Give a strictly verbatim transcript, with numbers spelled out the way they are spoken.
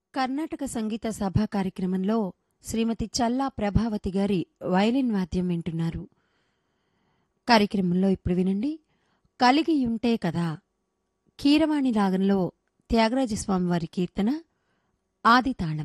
కర్ణాటక సంగీత సభా కార్యక్రమంలో శ్రీమతి చల్లా ప్రభావతి గారి వయలిన్ వాద్యం వింటున్నారు. కార్యక్రమంలో ఇప్పుడు వినండి, కలిగియుంటే కదా, కీరవాణి రాగంలో త్యాగరాజస్వామివారి కీర్తన, ఆదితాళం.